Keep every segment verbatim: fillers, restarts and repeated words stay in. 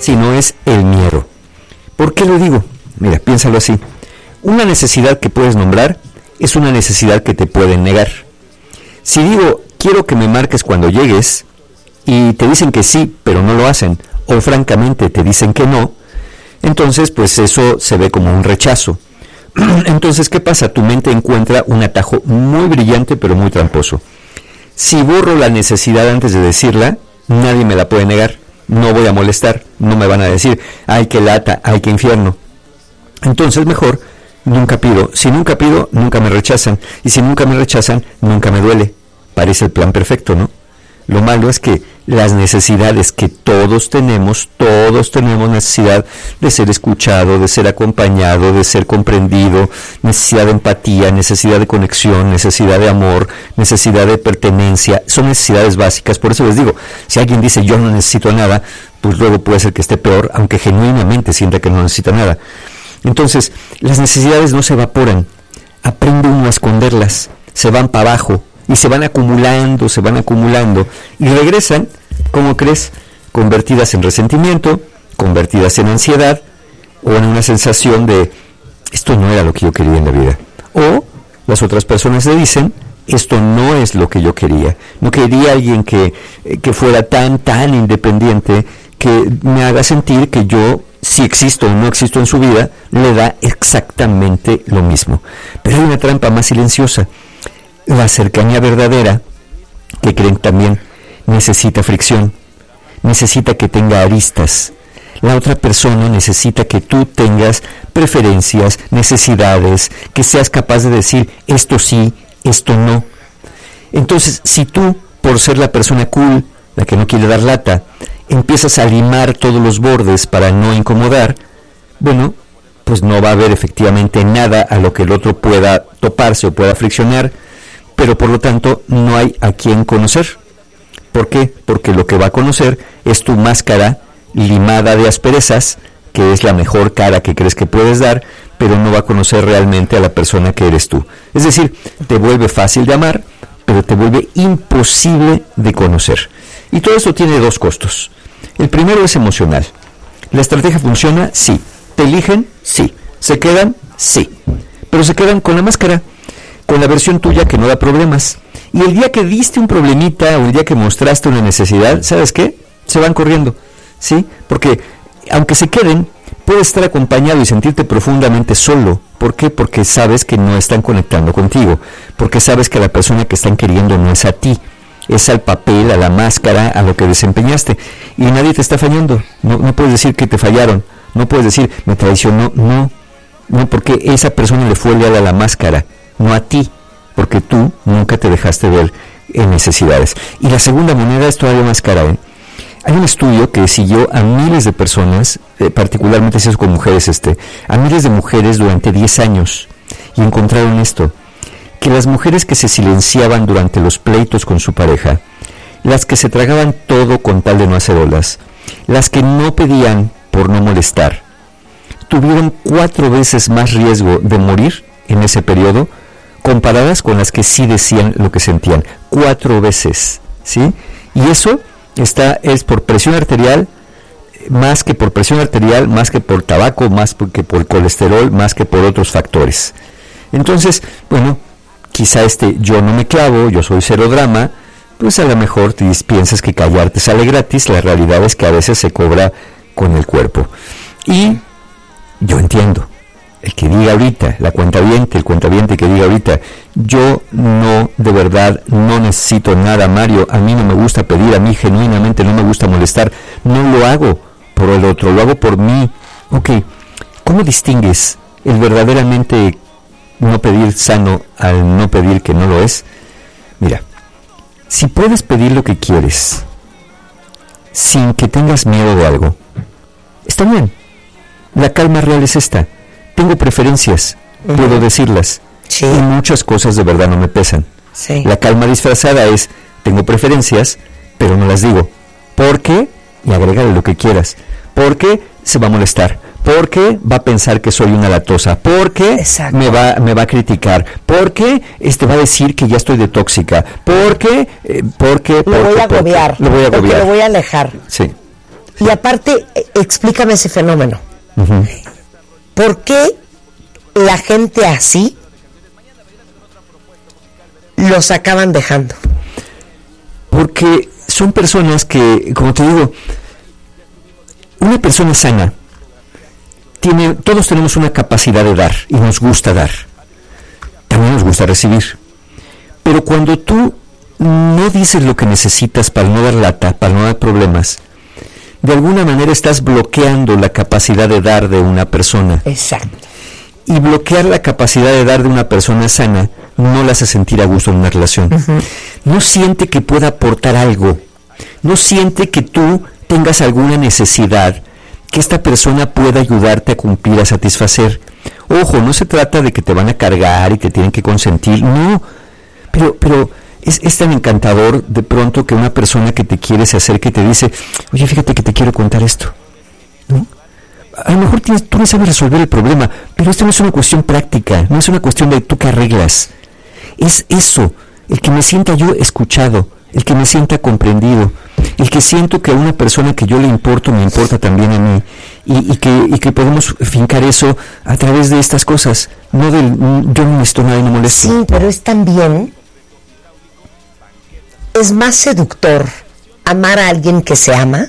sino es el miedo. ¿Por qué lo digo? Mira, piénsalo así. Una necesidad que puedes nombrar es una necesidad que te pueden negar. Si digo, quiero que me marques cuando llegues, y te dicen que sí, pero no lo hacen, o francamente te dicen que no, entonces pues eso se ve como un rechazo. Entonces, ¿qué pasa? Tu mente encuentra un atajo muy brillante pero muy tramposo. Si borro la necesidad antes de decirla, nadie me la puede negar, no voy a molestar, no me van a decir, ay qué lata, ay qué infierno. Entonces mejor nunca pido. Si nunca pido, nunca me rechazan, y si nunca me rechazan, nunca me duele. Parece el plan perfecto, ¿no? Lo malo es que las necesidades que todos tenemos, todos tenemos necesidad de ser escuchado, de ser acompañado, de ser comprendido, necesidad de empatía, necesidad de conexión, necesidad de amor, necesidad de pertenencia, son necesidades básicas. Por eso les digo, si alguien dice yo no necesito nada, pues luego puede ser que esté peor, aunque genuinamente sienta que no necesita nada. Entonces, las necesidades no se evaporan, aprende uno a esconderlas, se van para abajo, y se van acumulando, se van acumulando, y regresan, ¿cómo crees? Convertidas en resentimiento, convertidas en ansiedad, o en una sensación de, esto no era lo que yo quería en la vida. O las otras personas le dicen, esto no es lo que yo quería. No quería alguien que, que fuera tan, tan independiente, que me haga sentir que yo, si existo o no existo en su vida, le da exactamente lo mismo. Pero hay una trampa más silenciosa. La cercanía verdadera, que creen también, necesita fricción, necesita que tenga aristas. La otra persona necesita que tú tengas preferencias, necesidades, que seas capaz de decir esto sí, esto no. Entonces, si tú, por ser la persona cool, la que no quiere dar lata, empiezas a limar todos los bordes para no incomodar, bueno, pues no va a haber efectivamente nada a lo que el otro pueda toparse o pueda friccionar, pero por lo tanto no hay a quien conocer. ¿Por qué? Porque lo que va a conocer es tu máscara limada de asperezas, que es la mejor cara que crees que puedes dar, pero no va a conocer realmente a la persona que eres tú. Es decir, te vuelve fácil de amar, pero te vuelve imposible de conocer. Y todo esto tiene dos costos. El primero es emocional. ¿La estrategia funciona? Sí. ¿Te eligen? Sí. ¿Se quedan? Sí. Pero se quedan con la máscara, con la versión tuya que no da problemas. Y el día que diste un problemita o el día que mostraste una necesidad, ¿sabes qué? Se van corriendo, ¿sí? Porque aunque se queden, puedes estar acompañado y sentirte profundamente solo. ¿Por qué? Porque sabes que no están conectando contigo, porque sabes que la persona que están queriendo no es a ti, es al papel, a la máscara, a lo que desempeñaste, y nadie te está fallando. No, no puedes decir que te fallaron, no puedes decir me traicionó, no, no, porque esa persona le fue leal a la máscara, no a ti, porque tú nunca te dejaste ver en necesidades. Y la segunda moneda es todavía más cara, ¿eh? Hay un estudio que siguió a miles de personas, eh, particularmente si es con mujeres, este, a miles de mujeres durante diez años, y encontraron esto, que las mujeres que se silenciaban durante los pleitos con su pareja, las que se tragaban todo con tal de no hacer olas, las que no pedían por no molestar, tuvieron cuatro veces más riesgo de morir en ese periodo, comparadas con las que sí decían lo que sentían, cuatro veces, ¿sí? Y eso está es por presión arterial, más que por presión arterial, más que por tabaco, más que por colesterol, más que por otros factores. Entonces, bueno, quizá este yo no me clavo, yo soy cero drama, pues a lo mejor te piensas que callarte sale gratis. La realidad es que a veces se cobra con el cuerpo. Y yo entiendo, el que diga ahorita, la cuentaviente, el cuentaviente que diga ahorita, yo no, de verdad, no necesito nada, Mario, a mí no me gusta pedir, a mí genuinamente no me gusta molestar, no lo hago por el otro, lo hago por mí. Ok, ¿cómo distingues el verdaderamente no pedir sano al no pedir que no lo es? Mira, si puedes pedir lo que quieres sin que tengas miedo de algo, está bien. La calma real es esta. Tengo preferencias, uh-huh. puedo decirlas, sí. Y muchas cosas de verdad no me pesan. Sí. La calma disfrazada es, tengo preferencias, pero no las digo. ¿Por qué? Y agrégale lo que quieras. ¿Por qué? Se va a molestar. ¿Por qué? Va a pensar que soy una latosa. ¿Por qué? Me va, me va a criticar. ¿Por qué? Este va a decir que ya estoy de tóxica. ¿Por qué? Eh, ¿Por qué? Lo voy a agobiar. Lo voy a agobiar. Lo voy a alejar. Sí. Y aparte, explícame ese fenómeno. Uh-huh. ¿Por qué la gente así los acaban dejando? Porque son personas que, como te digo, una persona sana tiene, todos tenemos una capacidad de dar y nos gusta dar. También nos gusta recibir. Pero cuando tú no dices lo que necesitas para no dar lata, para no dar problemas, de alguna manera estás bloqueando la capacidad de dar de una persona. Exacto. Y bloquear la capacidad de dar de una persona sana no la hace sentir a gusto en una relación. Uh-huh. No siente que pueda aportar algo. No siente que tú tengas alguna necesidad que esta persona pueda ayudarte a cumplir, a satisfacer. Ojo, no se trata de que te van a cargar y que tienen que consentir. No, pero... pero Es, es tan encantador de pronto que una persona que te quiere se acerque y te dice, oye, fíjate que te quiero contar esto, ¿no? A lo mejor tienes, tú no sabes resolver el problema, pero esto no es una cuestión práctica, no es una cuestión de tú que arreglas. Es eso, el que me sienta yo escuchado, el que me sienta comprendido, el que siento que a una persona que yo le importo me importa también a mí, y, y, que, y que podemos fincar eso a través de estas cosas, no del yo no necesito nada y no molesto. Sí, pero es también... es más seductor amar a alguien que se ama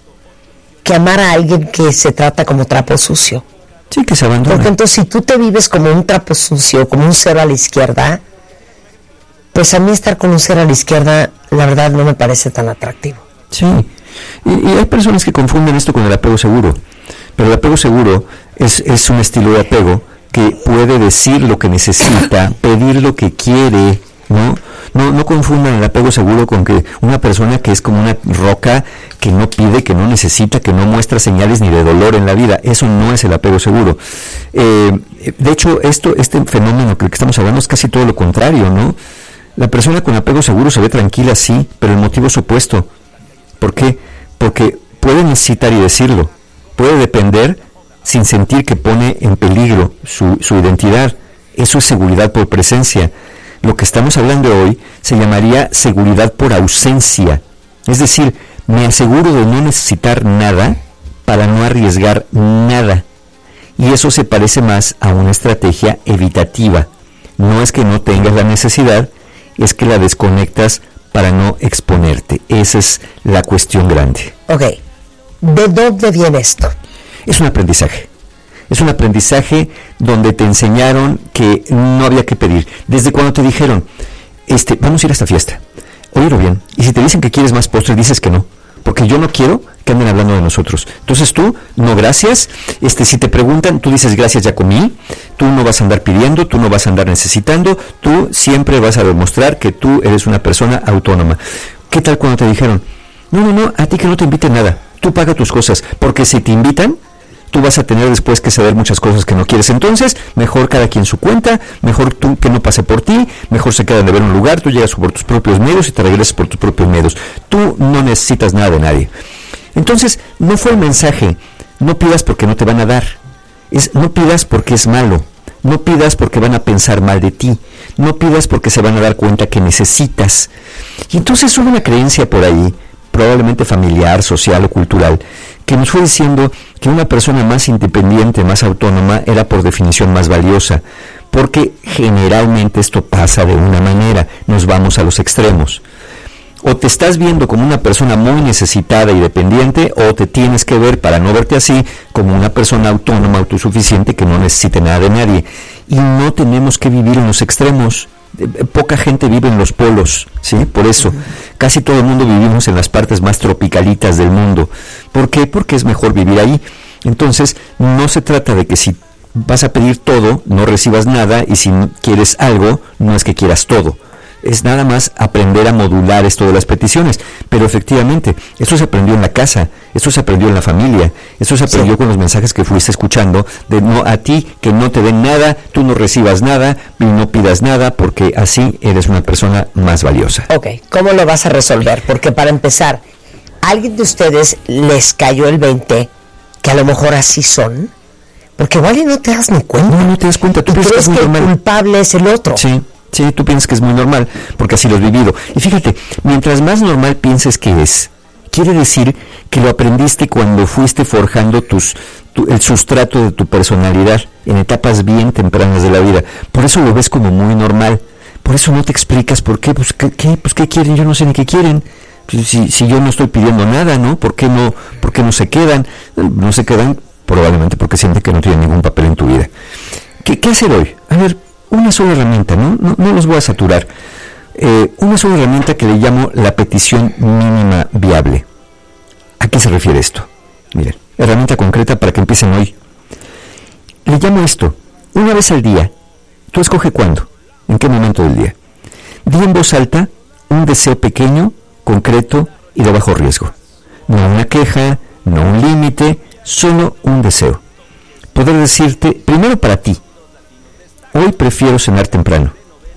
que amar a alguien que se trata como trapo sucio. Sí, que se abandona. Porque entonces si tú te vives como un trapo sucio, como un cero a la izquierda, pues a mí estar con un cero a la izquierda, la verdad no me parece tan atractivo. Sí, y, y hay personas que confunden esto con el apego seguro, pero el apego seguro es, es un estilo de apego que puede decir lo que necesita, pedir lo que quiere, ¿no? No, no confundan el apego seguro con que una persona que es como una roca que no pide, que no necesita, que no muestra señales ni de dolor en la vida. Eso no es el apego seguro. Eh, de hecho, esto, este fenómeno que estamos hablando es casi todo lo contrario, ¿no? La persona con apego seguro se ve tranquila, sí, pero el motivo es opuesto. ¿Por qué? Porque puede necesitar y decirlo. Puede depender sin sentir que pone en peligro su, su identidad. Eso es seguridad por presencia. Lo que estamos hablando hoy se llamaría seguridad por ausencia. Es decir, me aseguro de no necesitar nada para no arriesgar nada. Y eso se parece más a una estrategia evitativa. No es que no tengas la necesidad, es que la desconectas para no exponerte. Esa es la cuestión grande. Ok, ¿de dónde viene esto? Es un aprendizaje. Es un aprendizaje donde te enseñaron que no había que pedir. Desde cuando te dijeron, este, vamos a ir a esta fiesta, oílo bien, y si te dicen que quieres más postre, dices que no, porque yo no quiero que anden hablando de nosotros. Entonces tú, no gracias, este, si te preguntan, tú dices gracias, ya comí, tú no vas a andar pidiendo, tú no vas a andar necesitando, tú siempre vas a demostrar que tú eres una persona autónoma. ¿Qué tal cuando te dijeron, no, no, no, a ti que no te inviten nada, tú paga tus cosas, porque si te invitan, tú vas a tener después que ceder muchas cosas que no quieres. Entonces, mejor cada quien su cuenta, mejor tú que no pase por ti, mejor se quedan de ver un lugar, tú llegas por tus propios medios y te regresas por tus propios medios. Tú no necesitas nada de nadie. Entonces, no fue el mensaje, no pidas porque no te van a dar. Es, no pidas porque es malo. No pidas porque van a pensar mal de ti. No pidas porque se van a dar cuenta que necesitas. Y entonces hubo una creencia por ahí, probablemente familiar, social o cultural, que nos fue diciendo que una persona más independiente, más autónoma, era por definición más valiosa, porque generalmente esto pasa de una manera, nos vamos a los extremos. O te estás viendo como una persona muy necesitada y dependiente, o te tienes que ver, para no verte así, como una persona autónoma, autosuficiente, que no necesite nada de nadie. Y no tenemos que vivir en los extremos. Poca gente vive en los polos, ¿sí? Por eso, uh-huh. Casi todo el mundo vivimos en las partes más tropicalitas del mundo. ¿Por qué? Porque es mejor vivir ahí. Entonces, no se trata de que si vas a pedir todo, no recibas nada, y si quieres algo, no es que quieras todo. Es nada más aprender a modular esto de las peticiones. Pero efectivamente, eso se aprendió en la casa, eso se aprendió en la familia, eso se aprendió sí. Con los mensajes que fuiste escuchando, de no a ti, que no te den nada, tú no recibas nada y no pidas nada, porque así eres una persona más valiosa. Ok, ¿cómo lo vas a resolver? Porque para empezar, ¿a alguien de ustedes les cayó el veinte que a lo mejor así son? Porque igual y no te das ni cuenta. No, no te das cuenta, tú crees que, es que el culpable es el otro. Sí. Sí, tú piensas que es muy normal, porque así lo has vivido. Y fíjate, mientras más normal pienses que es, quiere decir que lo aprendiste cuando fuiste forjando tus, tu, el sustrato de tu personalidad en etapas bien tempranas de la vida. Por eso lo ves como muy normal. Por eso no te explicas por qué, pues qué, qué, pues, ¿qué quieren? Yo no sé ni qué quieren. Si, si yo no estoy pidiendo nada, ¿no? ¿Por qué no, por qué no se quedan? No se quedan probablemente porque sienten que no tienen ningún papel en tu vida. ¿Qué, qué hacer hoy? A ver, una sola herramienta, ¿no? No, no los voy a saturar. Eh, una sola herramienta que le llamo la petición mínima viable. ¿A qué se refiere esto? Miren, herramienta concreta para que empiecen hoy. Le llamo esto, una vez al día. Tú escoge cuándo, en qué momento del día. Di en voz alta un deseo pequeño, concreto y de bajo riesgo. No una queja, no un límite, solo un deseo. Poder decirte, primero para ti, hoy prefiero cenar temprano.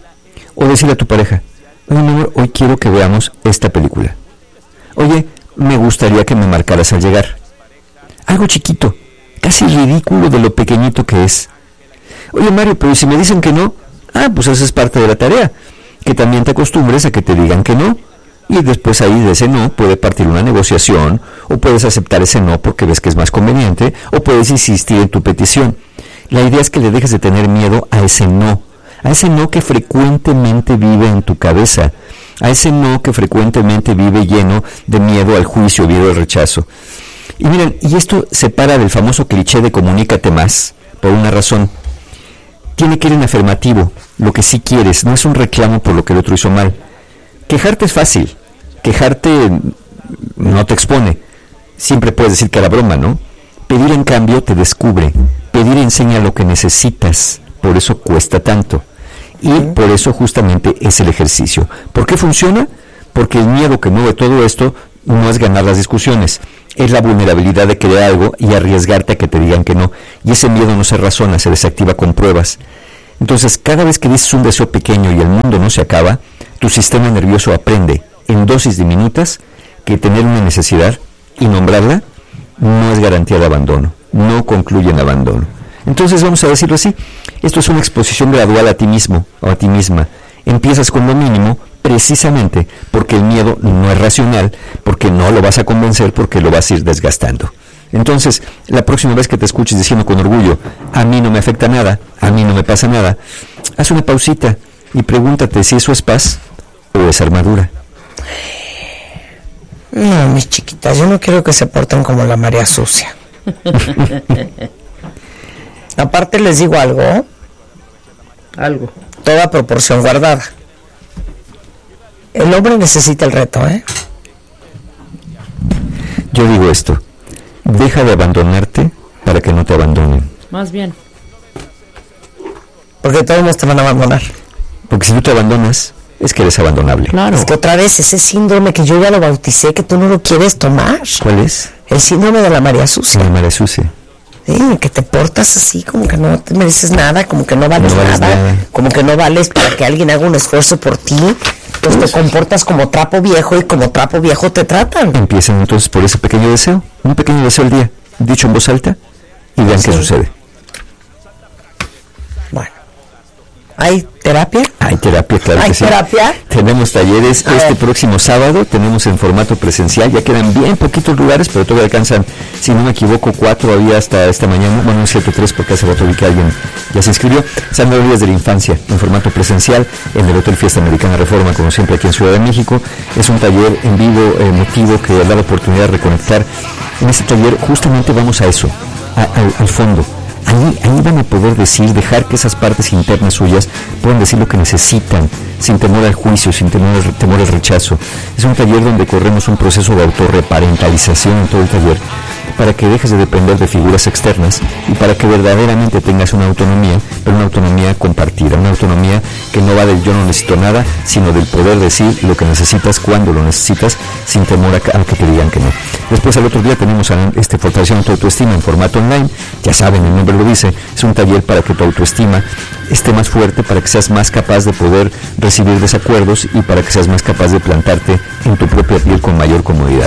O decirle a tu pareja, oye, mi amor, hoy quiero que veamos esta película. Oye, me gustaría que me marcaras al llegar. Algo chiquito, casi ridículo de lo pequeñito que es. Oye, Mario, pero si me dicen que no, ah, pues esa es parte de la tarea. Que también te acostumbres a que te digan que no. Y después ahí de ese no puede partir una negociación, o puedes aceptar ese no porque ves que es más conveniente, o puedes insistir en tu petición. La idea es que le dejes de tener miedo a ese no, a ese no que frecuentemente vive en tu cabeza, a ese no que frecuentemente vive lleno de miedo al juicio, miedo al rechazo. Y miren, y esto separa del famoso cliché de comunícate más, por una razón. Tiene que ir en afirmativo, lo que sí quieres, no es un reclamo por lo que el otro hizo mal. Quejarte es fácil, quejarte no te expone, siempre puedes decir que era broma, ¿no? Pedir en cambio te descubre, pedir enseña lo que necesitas, por eso cuesta tanto, y por eso justamente es el ejercicio. ¿Por qué funciona? Porque el miedo que mueve todo esto no es ganar las discusiones, es la vulnerabilidad de querer algo y arriesgarte a que te digan que no, y ese miedo no se razona, se desactiva con pruebas. Entonces, cada vez que dices un deseo pequeño y el mundo no se acaba, tu sistema nervioso aprende en dosis diminutas que tener una necesidad y nombrarla no es garantía de abandono, no concluye en abandono. Entonces vamos a decirlo así, esto es una exposición gradual a ti mismo o a ti misma. Empiezas con lo mínimo precisamente porque el miedo no es racional, porque no lo vas a convencer, porque lo vas a ir desgastando. Entonces, la próxima vez que te escuches diciendo con orgullo, a mí no me afecta nada, a mí no me pasa nada, haz una pausita y pregúntate si eso es paz o es armadura. No, mis chiquitas, yo no quiero que se porten como la María Sucia. Aparte les digo algo, Algo. toda proporción guardada. El hombre necesita el reto, ¿eh? Yo digo esto, deja de abandonarte para que no te abandonen. Más bien. Porque todos te van a abandonar. Porque si tú te abandonas, es que eres abandonable. Claro. Es que otra vez ese síndrome que yo ya lo bauticé, que tú no lo quieres tomar. ¿Cuál es? El síndrome de la María Sucia. La María Sucia. Sí, que te portas así, como que no te mereces nada, como que no vales, No vales nada, nada. como que no vales para que alguien haga un esfuerzo por ti, pues te comportas como trapo viejo y como trapo viejo te tratan. Empiecen entonces por ese pequeño deseo, un pequeño deseo al día, dicho en voz alta, y vean Sí. qué sucede. Bueno, ¿hay terapia? Hay terapia, claro ¿Hay que sí. terapia? Tenemos talleres A este ver. próximo sábado, tenemos en formato presencial, ya quedan bien poquitos lugares, pero todavía alcanzan, si no me equivoco, cuatro había hasta esta mañana, bueno, no es cierto, tres, porque hace rato vi que alguien ya se inscribió. Sandra Díaz de la Infancia, en formato presencial, en el Hotel Fiesta Americana Reforma, como siempre aquí en Ciudad de México. Es un taller en vivo, emotivo, que da la oportunidad de reconectar. En este taller justamente vamos a eso, a- al, al fondo. Ahí, ahí van a poder decir, dejar que esas partes internas suyas puedan decir lo que necesitan, sin temor al juicio, sin temor al, temor al rechazo. Es un taller donde corremos un proceso de autorreparentalización en todo el taller, para que dejes de depender de figuras externas y para que verdaderamente tengas una autonomía, pero una autonomía compartida, una autonomía que no va del yo no necesito nada, sino del poder decir lo que necesitas cuando lo necesitas, sin temor a, a que te digan que no. Después al otro día tenemos a, este fortalecimiento de tu autoestima en formato online, ya saben, el nombre lo dice, es un taller para que tu autoestima esté más fuerte, para que seas más capaz de poder recibir desacuerdos y para que seas más capaz de plantarte en tu propia piel con mayor comodidad.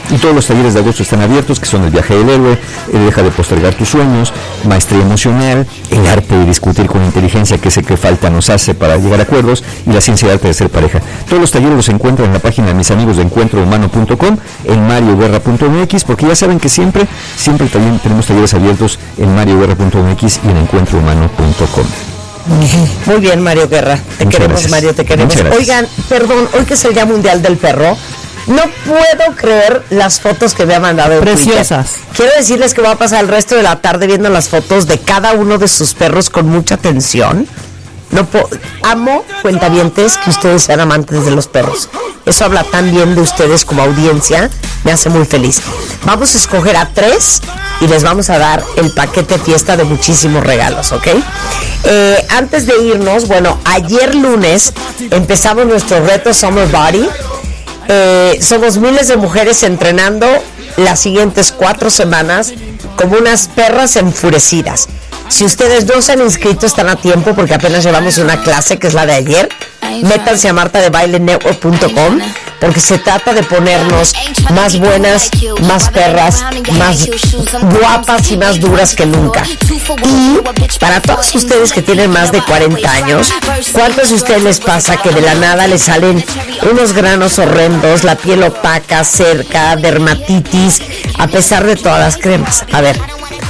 Y todos los talleres de agosto están abiertos, que son el viaje del héroe, el deja de postergar tus sueños, maestría emocional, el arte de discutir con inteligencia, que es el que falta nos hace para llegar a acuerdos, y la ciencia y arte de ser pareja. Todos los talleres los encuentran en la página de mis amigos de encuentro humano punto com, en mario guerra punto m x, porque ya saben que siempre, siempre también tenemos talleres abiertos en mario guerra punto m x y en encuentro humano punto com. Muy bien, Mario Guerra. Te Muchas queremos, gracias. Mario, te queremos. Oigan, perdón, hoy que es el Día Mundial del Perro, no puedo creer las fotos que me ha mandado en Preciosas. Twitter. Quiero decirles que voy a pasar el resto de la tarde viendo las fotos de cada uno de sus perros con mucha atención. No puedo, amo, cuentavientes, que ustedes sean amantes de los perros. Eso habla tan bien de ustedes como audiencia, me hace muy feliz. Vamos a escoger a tres y les vamos a dar el paquete fiesta de muchísimos regalos, ¿ok? Eh, antes de irnos, bueno, ayer lunes empezamos nuestro reto Summer Body. Eh, somos miles de mujeres entrenando las siguientes cuatro semanas como unas perras enfurecidas. Si ustedes no se han inscrito, están a tiempo porque apenas llevamos una clase que es la de ayer. Métanse a marta de baile network punto com porque se trata de ponernos más buenas, más perras, más guapas y más duras que nunca. Y para todos ustedes que tienen más de cuarenta años, ¿cuántos de ustedes les pasa que de la nada les salen unos granos horrendos, la piel opaca, cerca, dermatitis, a pesar de todas las cremas? A ver,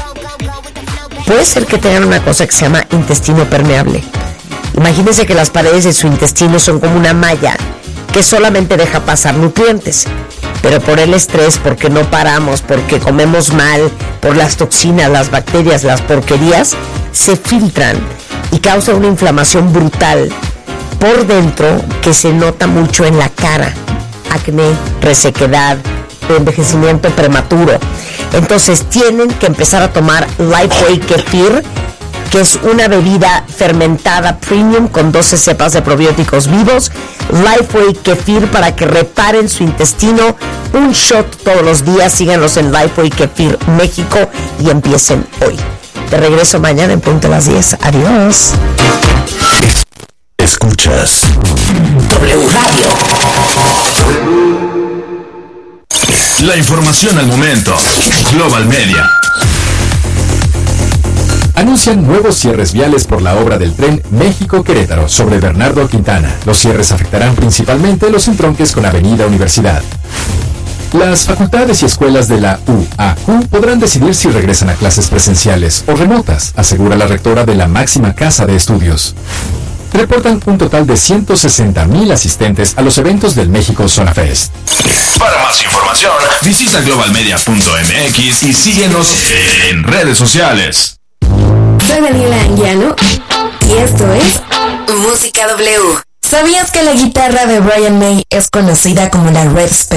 puede ser que tengan una cosa que se llama intestino permeable. Imagínense que las paredes de su intestino son como una malla que solamente deja pasar nutrientes, pero por el estrés, porque no paramos, porque comemos mal, por las toxinas, las bacterias, las porquerías, se filtran y causa una inflamación brutal por dentro que se nota mucho en la cara: acné, resequedad, envejecimiento prematuro. Entonces tienen que empezar a tomar Lifeway Kefir, que es una bebida fermentada premium con doce cepas de probióticos vivos. Lifeway Kefir, para que reparen su intestino. Un shot todos los días. Síganlos en Lifeway Kefir México y empiecen hoy. Te regreso mañana en punto a las diez. Adiós. Escuchas W Radio. La información al momento. Global Media. Anuncian nuevos cierres viales por la obra del tren México-Querétaro sobre Bernardo Quintana. Los cierres afectarán principalmente los entronques con Avenida Universidad. Las facultades y escuelas de la U A Q podrán decidir si regresan a clases presenciales o remotas, asegura la rectora de la máxima casa de estudios. Reportan un total de ciento sesenta mil asistentes a los eventos del México Zona Fest. Para más información, visita global media punto m x y síguenos en redes sociales. Soy Daniela Anguiano y esto es Música W. ¿Sabías que la guitarra de Brian May es conocida como la Red Spec?